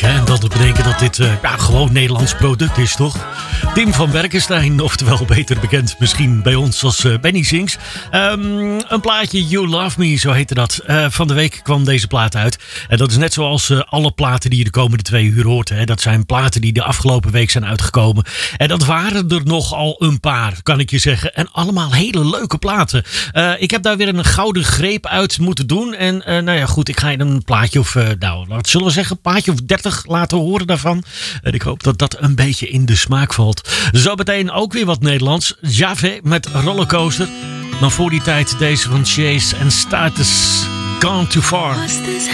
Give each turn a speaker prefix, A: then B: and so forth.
A: kijken hè, en dan te bedenken dat dit gewoon Nederlands product is, toch? Tim van Berkenstein, oftewel beter bekend misschien bij ons als Benny Sings. Een plaatje You Love Me, zo heette dat. Van de week kwam deze plaat uit. En dat is net zoals alle platen die je de komende 2 uur hoort. Hè. Dat zijn platen die de afgelopen week zijn uitgekomen. En dat waren er nogal een paar, kan ik je zeggen. En allemaal hele leuke platen. Ik heb daar weer een gouden greep uit moeten doen. En nou ja, goed, ik ga je een plaatje of, wat zullen we zeggen, een plaatje of 30 laten horen daarvan. En ik hoop dat dat een beetje in de smaak valt. Zo meteen ook weer wat Nederlands. Jave met Rollercoaster. Maar voor die tijd deze van Chase en Status, Gone Too Far.